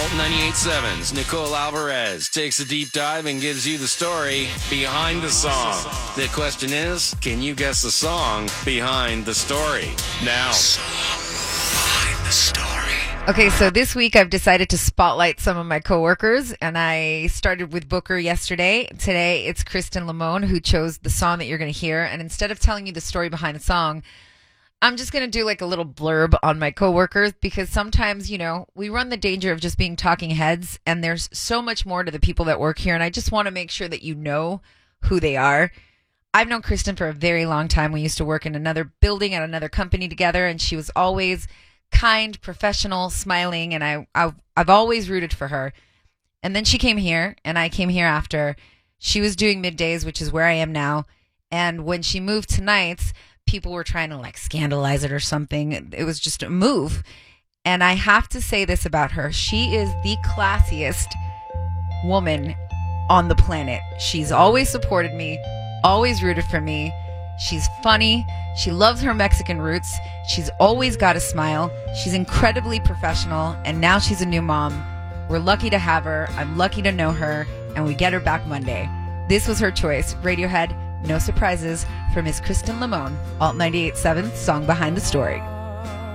Alt 98.7's Nicole Alvarez takes a deep dive and gives you the story behind the song. The question is, can you guess the song behind the story? Now. Behind the story. Okay, so this week I've decided to spotlight some of my coworkers, and I started with Booker yesterday. Today it's Kristen Limon who chose the song that you're going to hear, and instead of telling you the story behind the song, I'm just going to do like a little blurb on my coworkers because sometimes, we run the danger of just being talking heads, and there's so much more to the people that work here, and I just want to make sure that you know who they are. I've known Kristen for a very long time. We used to work in another building at another company together, and she was always kind, professional, smiling, and I've always rooted for her. And then she came here, and I came here after. She was doing middays, which is where I am now. And when she moved to nights, people were trying to like scandalize it or something. It was just a move. And I have to say this about her. She is the classiest woman on the planet. She's always supported me, always rooted for me. She's funny. She loves her Mexican roots. She's always got a smile. She's incredibly professional. And now she's a new mom. We're lucky to have her. I'm lucky to know her. And we get her back Monday. This was her choice. Radiohead, No Surprises, for Miss Kristen Limon. Alt 98.7, song behind the story.